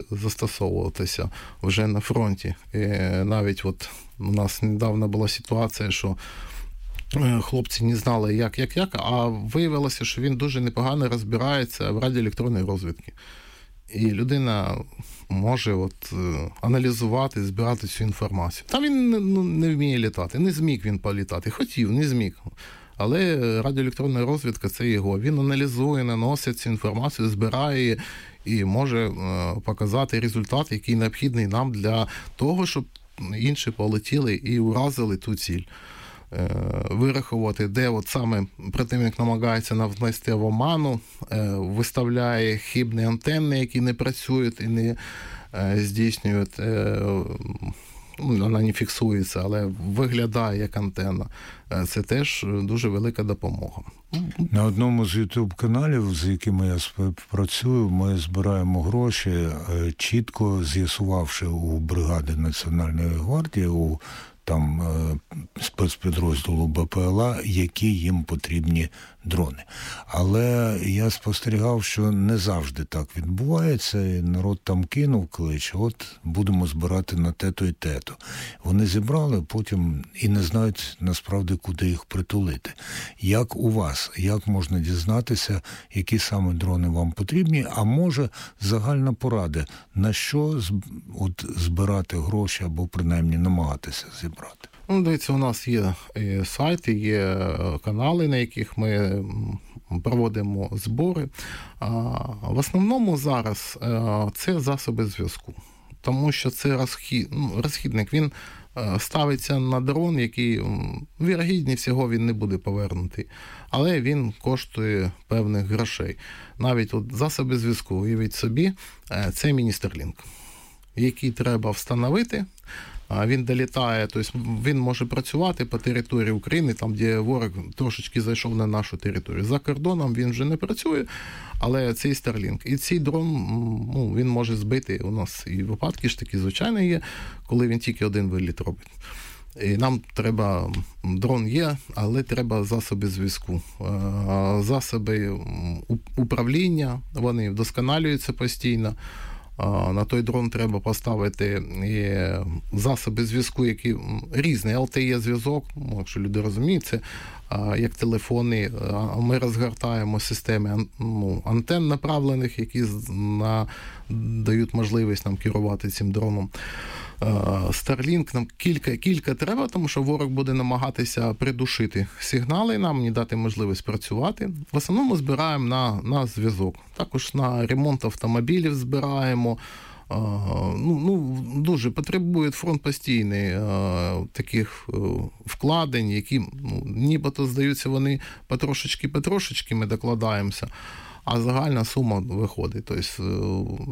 застосовуватися вже на фронті. І навіть от у нас недавно була ситуація, що хлопці не знали, як, а виявилося, що він дуже непогано розбирається в радіоелектронній розвідці. І людина може аналізувати, збирати цю інформацію. Там він не вміє літати, не зміг він політати. Хотів, не зміг. Але радіоелектронна розвідка – це його. Він аналізує, наносить цю інформацію, збирає і може показати результат, який необхідний нам для того, щоб інші полетіли і уразили ту ціль. Вирахувати, де саме противник намагається навнести в оману, виставляє хибні антенни, які не працюють і не здійснюють, вона не фіксується, але виглядає як антенна. Це теж дуже велика допомога. На одному з YouTube-каналів, з якими я співпрацюю, ми збираємо гроші, чітко з'ясувавши у бригади Національної гвардії, у там спецпідрозділу БПЛА, які їм потрібні дрони. Але я спостерігав, що не завжди так відбувається, і народ там кинув клич, будемо збирати на те-то і те-то. Вони зібрали, потім і не знають насправді, куди їх притулити. Як у вас? Як можна дізнатися, які саме дрони вам потрібні? А може, загальна порада, на що збирати гроші або принаймні намагатися зібрати? Дивіться, у нас є сайти, є канали, на яких ми проводимо збори. В основному зараз це засоби зв'язку, тому що це розхідник, він ставиться на дрон, який, вірогідніше всього, він не буде повернутий, але він коштує певних грошей. Навіть засоби зв'язку, уявіть собі, це міні-Starlink, який треба встановити. Він долітає, тобто він може працювати по території України, там, де ворог трошечки зайшов на нашу територію. За кордоном він вже не працює, але цей Starlink. І цей дрон, він може збити, у нас і випадки ж такі, звичайно, є, коли він тільки один виліт робить. І нам треба, дрон є, але треба засоби зв'язку. Засоби управління, вони вдосконалюються постійно. На той дрон треба поставити засоби зв'язку, які різні. LTE-зв'язок, якщо люди розуміють, це як телефони. Ми розгортаємо системи антенн направлених, які дають можливість нам керувати цим дроном. Starlink нам кілька треба, тому що ворог буде намагатися придушити сигнали, нам не дати можливість працювати. В основному збираємо на зв'язок. Також на ремонт автомобілів збираємо. Дуже потребує фронт постійний таких вкладень, які нібито здаються вони потрошечки ми докладаємося, а загальна сума виходить. Тобто,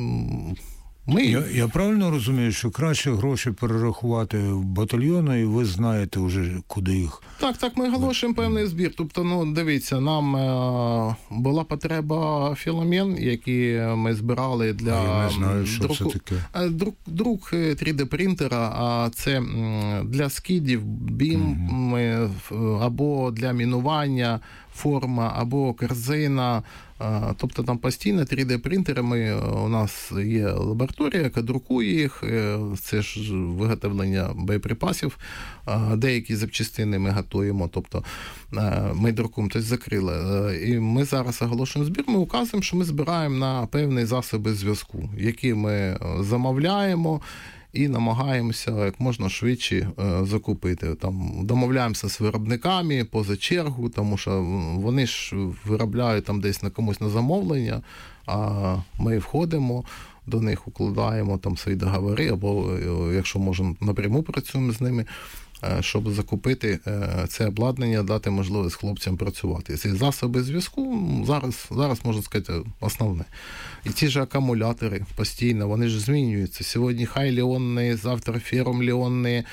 Я правильно розумію, що краще гроші перерахувати в батальйони, і ви знаєте вже, куди їх... Так, ми оголошуємо певний збір. Тобто, дивіться, нам була потреба Філомен, які ми збирали для... Я не знаю, що це таке. Друк 3D-принтера, а це для скидів, бім, або для мінування, форма, або корзина. Тобто там постійно 3D-принтерами у нас є лабораторія, яка друкує їх, це ж виготовлення боєприпасів, деякі запчастини ми готуємо, тобто ми друкуємо, тобто закрили. І ми зараз оголошуємо збір, ми указуємо, що ми збираємо на певні засоби зв'язку, які ми замовляємо, і намагаємося як можна швидше закупити. Там домовляємося з виробниками поза чергу, тому що вони ж виробляють там десь на комусь на замовлення, а ми входимо до них, укладаємо там свої договори, або, якщо можемо, напряму працюємо з ними, щоб закупити це обладнання, дати можливість хлопцям працювати. Ці засоби зв'язку зараз можна сказати, основне. І ті ж акумулятори постійно, вони ж змінюються. Сьогодні хай-ліонні, завтра фером-ліонні,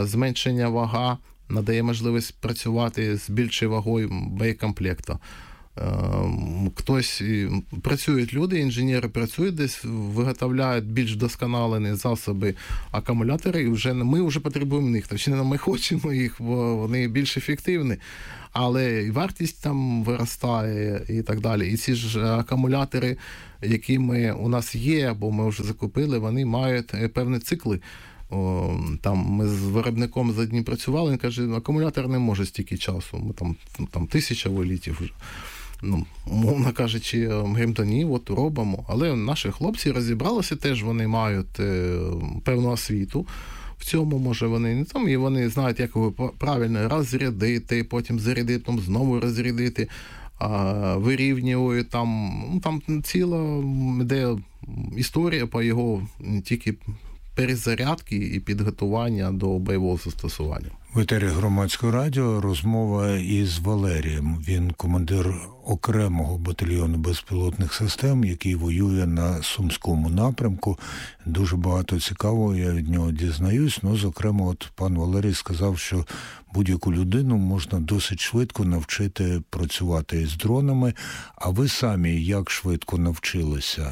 зменшення вага надає можливість працювати з більшою вагою боєкомплекту. Хтось, працюють люди, інженери працюють десь, виготовляють більш вдосконалені засоби, акумулятори, і ми вже потребуємо них. Точніше, ми хочемо їх, бо вони більш ефективні, але і вартість там виростає і так далі. І ці ж акумулятори, які у нас є, або ми вже закупили, вони мають певні цикли. Там ми з виробником за дні працювали, він каже, акумулятор не може стільки часу, ми там 1000 вилітів вже. Мовно кажучи, ми говоримо, то ні, от робимо. Але наші хлопці розібралися, теж вони мають певну освіту. В цьому, може, вони не там, і вони знають, як його правильно розрядити, потім зарядити, потім знову розрядити, вирівнюють. Там ціла йде історія по його тільки перезарядки і підготування до бойового застосування. В етері Громадського радіо розмова із Валерієм. Він командир окремого батальйону безпілотних систем, який воює на Сумському напрямку. Дуже багато цікавого я від нього дізнаюсь. Зокрема, от пан Валерій сказав, що будь-яку людину можна досить швидко навчити працювати із дронами. А ви самі як швидко навчилися?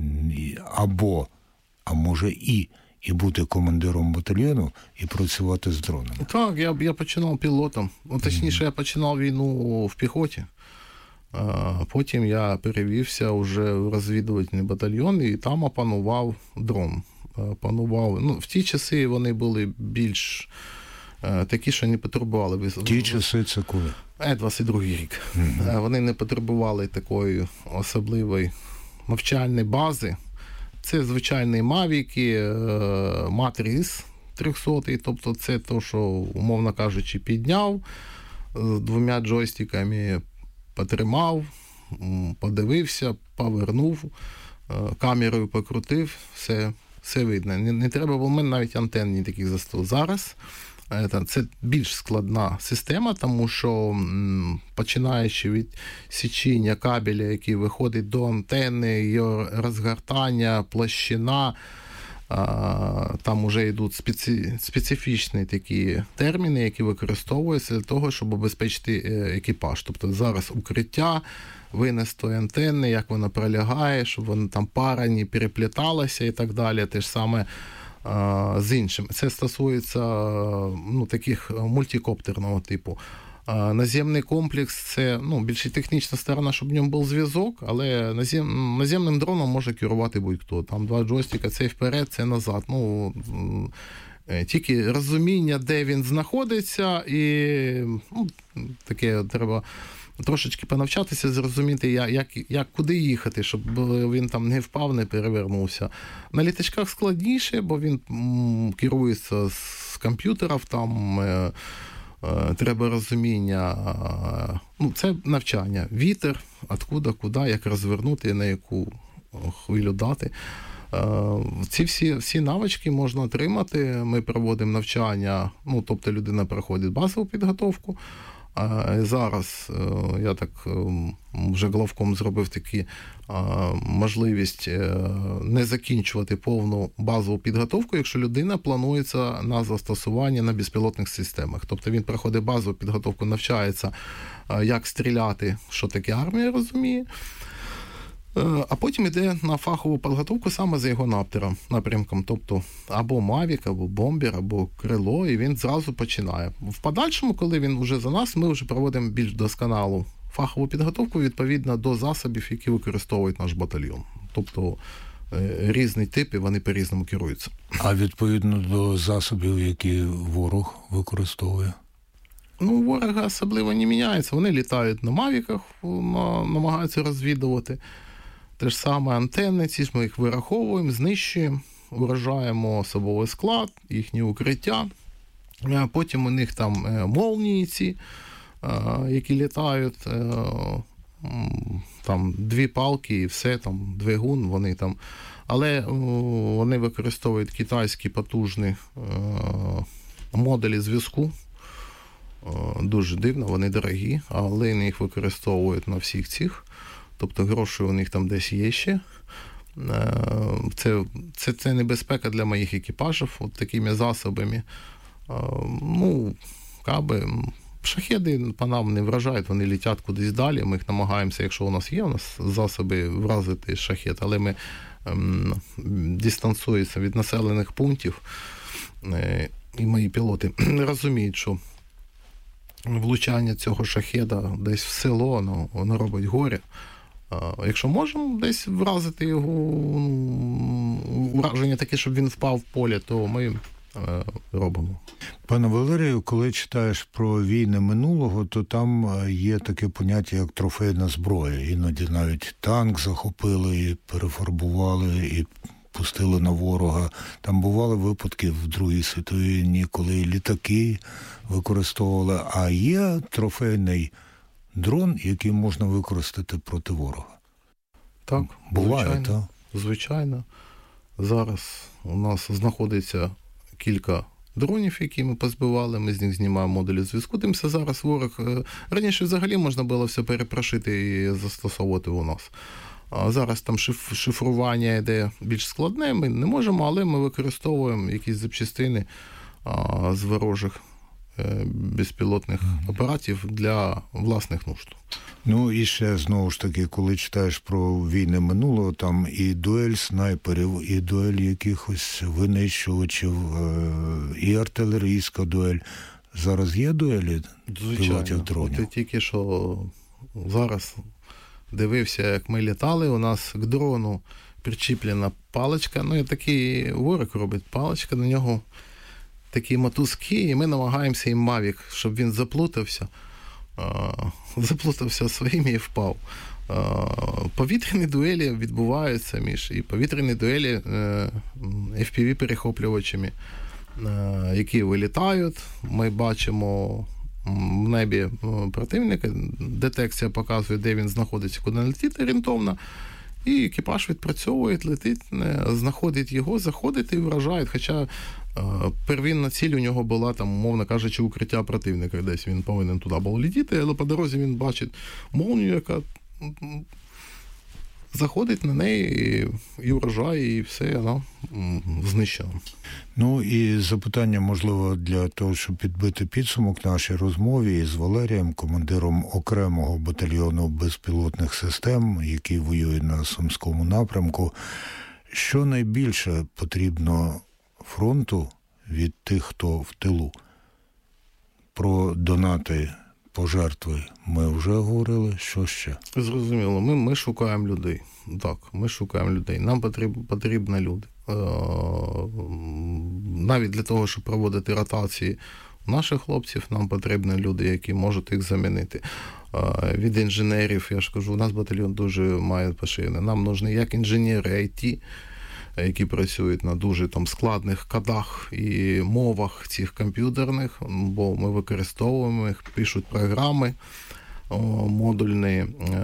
А може і бути командиром батальйону, і працювати з дронами? Так, я починав пілотом. Точніше, я починав війну в піхоті. Потім я перевівся вже в розвідувальний батальйон і там опанував дрон. В ті часи вони були більш такі, що не потребували. Ті часи це коли? 22-й рік. Вони не потребували такої особливої навчальної бази. Це звичайні мавіки, Матріс 300, тобто це то, що, умовно кажучи, підняв, з 2 джойстиками потримав, подивився, повернув, камерою покрутив, все видно. Не треба, бо в мене навіть антенні таких застосунків. Зараз це більш складна система, тому що починаючи від січення кабеля, який виходить до антенни, його розгортання, площина, там вже йдуть специфічні такі терміни, які використовуються для того, щоб обезпечити екіпаж. Тобто зараз укриття, винес тої антенни, як вона пролягає, щоб вони там парані, перепліталися і так далі. Те ж саме з іншим. Це стосується таких мультикоптерного типу. Наземний комплекс – це більш технічна сторона, щоб в ньому був зв'язок, але наземним дроном може керувати будь-хто. Там 2 джойстика, це вперед, це назад. Тільки розуміння, де він знаходиться, і таке треба трошечки понавчатися, зрозуміти, куди їхати, щоб він там не впав, не перевернувся. На літачках складніше, бо він керується з комп'ютерів, там треба розуміння, це навчання. Вітер, откуда, куди, як розвернути, на яку хвилю дати. Ці всі навички можна отримати. Ми проводимо навчання, тобто людина проходить базову підготовку. Зараз я так вже главком зробив таку можливість не закінчувати повну базову підготовку, якщо людина планується на застосування на безпілотних системах. Тобто він проходить базову підготовку, навчається, як стріляти, що таке армія розуміє, а потім йде на фахову підготовку саме за його напрямком, тобто або Мавік, або Бомбер, або Крило, і він зразу починає. В подальшому, коли він вже за нас, ми вже проводимо більш досконалу фахову підготовку відповідно до засобів, які використовує наш батальйон. Тобто різні типи, вони по-різному керуються. А відповідно до засобів, які ворог використовує? Ворога особливо не міняється. Вони літають на Мавіках, намагаються розвідувати. Те ж саме антенни, ці ж ми їх вираховуємо, знищуємо, вражаємо особовий склад, їхні укриття. Потім у них там молнії ці, які літають, там 2 палки і все, там двигун, вони там. Але вони використовують китайські потужні модулі зв'язку. Дуже дивно, вони дорогі, але вони їх використовують на всіх цих. Тобто гроші у них там десь є ще. Це небезпека для моїх екіпажів от такими засобами. Каби Шахеди по нам не вражають, вони летять кудись далі, ми їх намагаємося, якщо у нас засоби вразити шахет, але ми дистанціюємося від населених пунктів, і мої пілоти розуміють, що влучання цього шахеда десь в село, воно робить горе. Якщо можемо десь вразити його враження таке, щоб він впав в поле, то ми робимо. Пане Валерію, коли читаєш про війни минулого, то там є таке поняття, як трофейна зброя. Іноді навіть танк захопили і перефарбували, і пустили на ворога. Там бували випадки в Другій світовій війні, коли літаки використовували, а є трофейний дрон, який можна використати проти ворога. Так, буває, звичайно. Так? Звичайно. Зараз у нас знаходиться кілька дронів, які ми позбивали, ми з них знімаємо модулі зв'язку. Тимся зараз ворог... Раніше взагалі можна було все перепрошити і застосовувати у нас. А зараз там шифрування йде більш складне, ми не можемо, але ми використовуємо якісь запчастини з ворожих безпілотних апаратів для власних нужд. Ну і ще, знову ж таки, коли читаєш про війни минулого, там і дуель снайперів, і дуель якихось винищувачів, і артилерійська дуель. Зараз є дуелі пілотів дронів? От тільки що зараз дивився, як ми літали, у нас к дрону причіплена паличка, і такий ворог робить паличка, на нього такі мотузки, і ми намагаємося їм Мавік, щоб він заплутався своїми і впав. Повітряні дуелі відбуваються, і повітряні дуелі FPV-перехоплювачами, які вилітають. Ми бачимо в небі противника, детекція показує, де він знаходиться, куди летить орієнтовно, і екіпаж відпрацьовує, летить, знаходить його, заходить і вражає. Хоча первинна ціль у нього була, там, умовно кажучи, укриття противника, десь він повинен туди був летіти, але по дорозі він бачить молнію, яка заходить на неї і вражає, і все, вона знищена. Ну і запитання, можливо, для того, щоб підбити підсумок нашій розмові із Валерієм, командиром окремого батальйону безпілотних систем, який воює на Сумському напрямку. Що найбільше потрібно фронту від тих, хто в тилу? Про донати, пожертви ми вже говорили. Що ще? Зрозуміло. Ми шукаємо людей. Так, ми шукаємо людей. Нам потрібні люди. Навіть для того, щоб проводити ротації наших хлопців, нам потрібні люди, які можуть їх замінити. Від інженерів, я ж кажу, у нас батальйон дуже має поширений. Нам потрібні як інженери IT, які працюють на дуже там складних кодах і мовах цих комп'ютерних, бо ми використовуємо їх, пишуть програми модульні,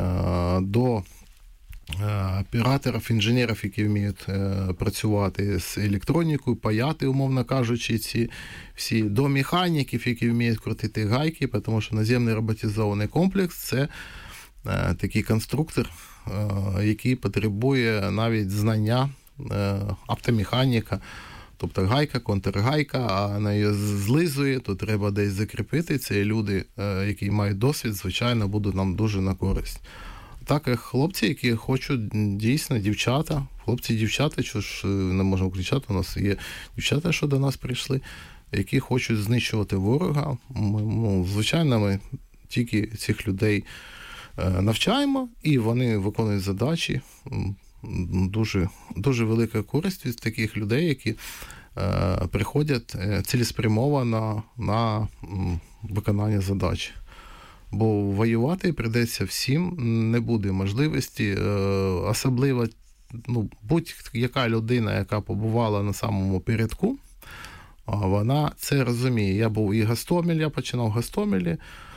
до операторів, інженерів, які вміють працювати з електронікою, паяти, умовно кажучи, ці всі, до механіків, які вміють крутити гайки, тому що наземний роботизований комплекс – це такий конструктор, який потребує навіть знання автомеханіка, тобто гайка, контргайка, а вона її злизує, то треба десь закріпити. Це люди, які мають досвід, звичайно, будуть нам дуже на користь. Так, і хлопці, які хочуть дійсно, дівчата, хлопці і дівчата, що ж не можемо кричати, у нас є дівчата, що до нас прийшли, які хочуть знищувати ворога. Звичайно, ми тільки цих людей навчаємо, і вони виконують задачі. Дуже, дуже велика користь від таких людей, які приходять цілеспрямовано на виконання задач. Бо воювати прийдеться всім, не буде можливості, особливо будь-яка людина, яка побувала на самому передку, вона це розуміє. Я був і Гостомель, я починав в Гостомелі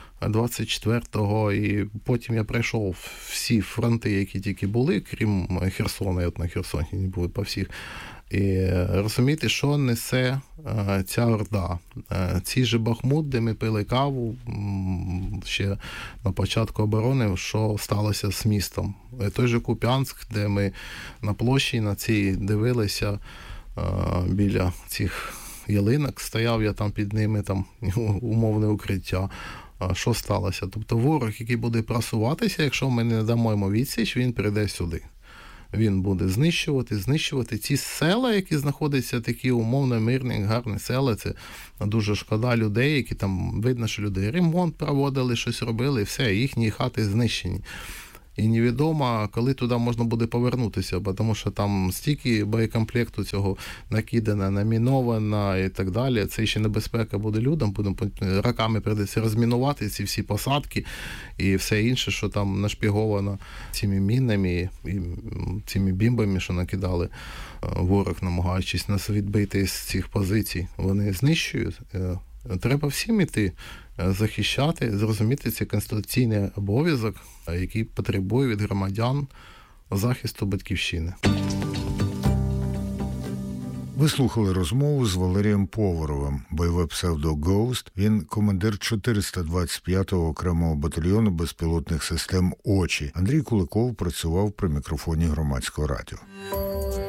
24-го, і потім я пройшов всі фронти, які тільки були, крім Херсона, я от на Херсоні не був по всіх. І розуміти, що несе ця орда. Цей же Бахмут, де ми пили каву ще на початку оборони, що сталося з містом. Той же Куп'янськ, де ми на площі на цій дивилися біля цих ялинок, стояв я там під ними, там умовне укриття. що сталося. Тобто ворог, який буде просуватися, якщо ми не дамо йому відсіч, він прийде сюди. Він буде знищувати ці села, які знаходяться такі умовно мирні, гарні села. Це дуже шкода людей, які там, видно, що люди ремонт проводили, щось робили, і все, їхні хати знищені. І невідомо, коли туди можна буде повернутися, тому що там стільки боєкомплекту цього накидано, наміновано і так далі. Це ще небезпека буде людям, роками прийдеться розмінувати ці всі посадки і все інше, що там нашпіговано цими мінами і цими бімбами, що накидали ворог, намагаючись нас відбити з цих позицій. Вони знищують. Треба всім іти захищати, зрозуміти цей конституційний обов'язок, який потребує від громадян захисту батьківщини. Ви слухали розмову з Валерієм Поваровим, бойове псевдо «Ghost». Він командир 425-го окремого батальйону безпілотних систем «Очі». Андрій Куликов працював при мікрофоні Громадського радіо.